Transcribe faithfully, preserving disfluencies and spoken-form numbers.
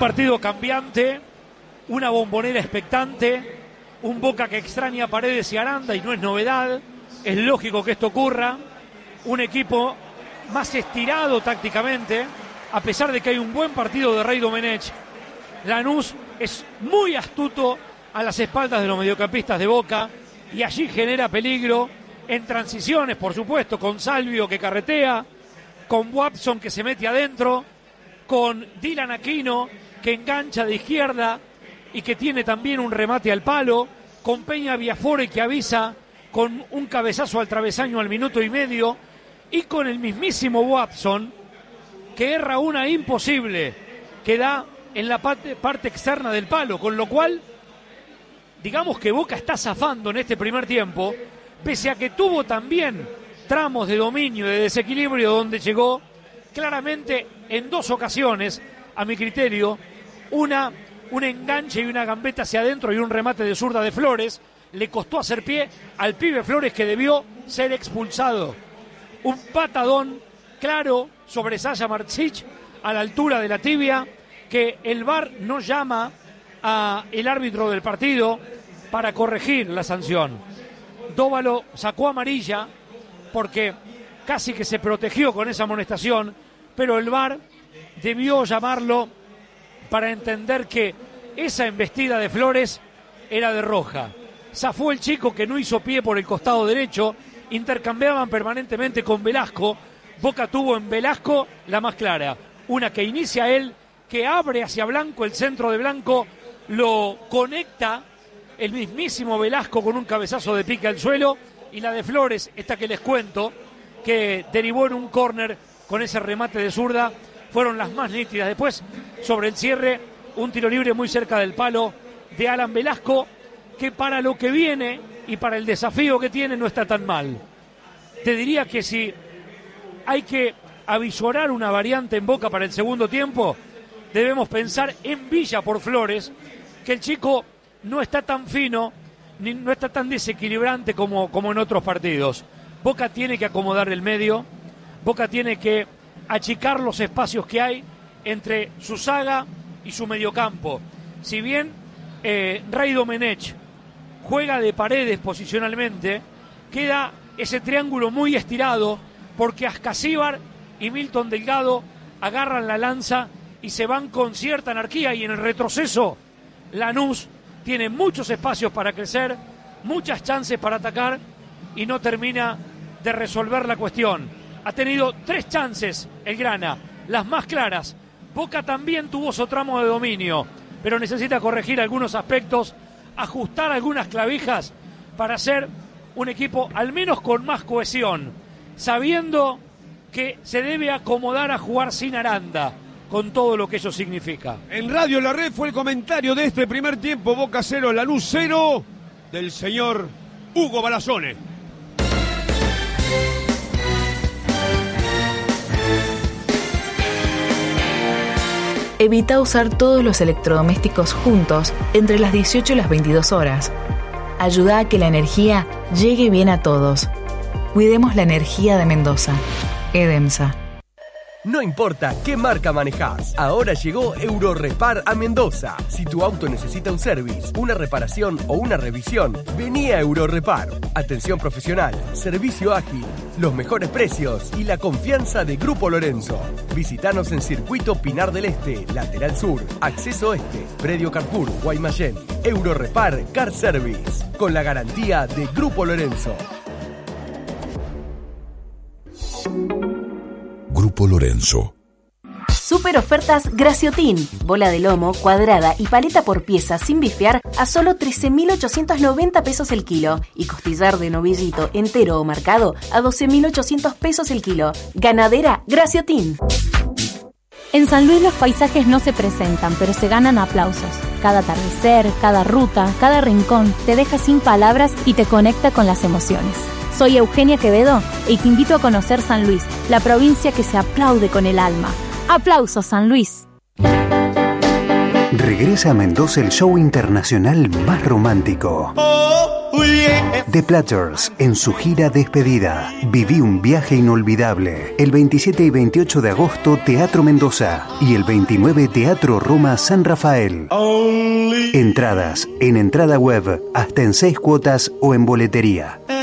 partido cambiante, una Bombonera expectante, un Boca que extraña a Paredes y Aranda y no es novedad, es lógico que esto ocurra, un equipo más estirado tácticamente, a pesar de que hay un buen partido de Rey Domenech. Lanús es muy astuto a las espaldas de los mediocampistas de Boca y allí genera peligro en transiciones, por supuesto, con Salvio que carretea, con Watson que se mete adentro, con Dylan Aquino que engancha de izquierda y que tiene también un remate al palo, con Peña Viafore que avisa con un cabezazo al travesaño al minuto y medio, y con el mismísimo Watson que erra una imposible que da en la parte, parte externa del palo, con lo cual digamos que Boca está zafando en este primer tiempo, pese a que tuvo también tramos de dominio, de desequilibrio, donde llegó claramente en dos ocasiones, a mi criterio, una, un enganche y una gambeta hacia adentro y un remate de zurda de Flores, le costó hacer pie al pibe Flores, que debió ser expulsado. Un patadón claro sobre Sasha Marcic a la altura de la tibia, que el V A R no llama a el árbitro del partido para corregir la sanción. Dóvalo sacó amarilla porque casi que se protegió con esa amonestación, pero el V A R debió llamarlo para entender que esa embestida de Flores era de roja. Zafó el chico, que no hizo pie por el costado derecho, intercambiaban permanentemente con Velasco. Boca tuvo en Velasco la más clara, una que inicia él, que abre hacia Blanco, el centro de Blanco lo conecta el mismísimo Velasco con un cabezazo de pique al suelo, y la de Flores, esta que les cuento, que derivó en un córner con ese remate de zurda, fueron las más nítidas. Después, sobre el cierre, un tiro libre muy cerca del palo de Alan Velasco, que para lo que viene y para el desafío que tiene no está tan mal. Te diría que si hay que avisorar una variante en Boca para el segundo tiempo, debemos pensar en Villa por Flores, que el chico no está tan fino, ni no está tan desequilibrante como, como en otros partidos. Boca tiene que acomodar el medio, Boca tiene que achicar los espacios que hay entre su zaga y su mediocampo. Si bien eh, Rey Domenech juega de Paredes posicionalmente, queda ese triángulo muy estirado, porque Ascasíbar y Milton Delgado agarran la lanza y se van con cierta anarquía, y en el retroceso Lanús tiene muchos espacios para crecer, muchas chances para atacar y no termina de resolver la cuestión. Ha tenido tres chances el Grana, las más claras. Boca también tuvo su tramo de dominio, pero necesita corregir algunos aspectos, ajustar algunas clavijas para ser un equipo al menos con más cohesión, sabiendo que se debe acomodar a jugar sin Aranda, con todo lo que eso significa. En Radio La Red fue el comentario de este primer tiempo, Boca cero, Lanús cero, del señor Hugo Balazone. Evita usar todos los electrodomésticos juntos entre las dieciocho y las veintidós horas. Ayuda a que la energía llegue bien a todos. Cuidemos la energía de Mendoza. Edemsa. No importa qué marca manejás, ahora llegó Eurorepar a Mendoza. Si tu auto necesita un service, una reparación o una revisión, vení a Eurorepar. Atención profesional, servicio ágil, los mejores precios y la confianza de Grupo Lorenzo. Visítanos en Circuito Pinar del Este, Lateral Sur, Acceso Este, Predio Carrefour, Guaymallén. Eurorepar Car Service, con la garantía de Grupo Lorenzo. Grupo Lorenzo. Super ofertas Graciotin. Bola de lomo, cuadrada y paleta por pieza sin bifear a solo trece mil ochocientos noventa pesos el kilo. Y costillar de novillito entero o marcado a doce mil ochocientos pesos el kilo. Ganadera Graciotin. En San Luis los paisajes no se presentan, pero se ganan aplausos. Cada atardecer, cada ruta, cada rincón te deja sin palabras y te conecta con las emociones. Soy Eugenia Quevedo y te invito a conocer San Luis, la provincia que se aplaude con el alma. ¡Aplausos, San Luis! Regresa a Mendoza el show internacional más romántico. Oh, The Platters, en su gira despedida. Viví un viaje inolvidable. El veintisiete y veintiocho de agosto, Teatro Mendoza. Y el veintinueve, Teatro Roma San Rafael. Entradas en entrada web, hasta en seis cuotas o en boletería.